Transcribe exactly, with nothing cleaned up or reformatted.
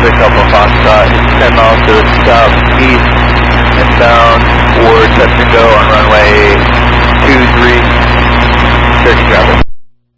Victor Alpha Foxtrot, it's ten miles to the southeast.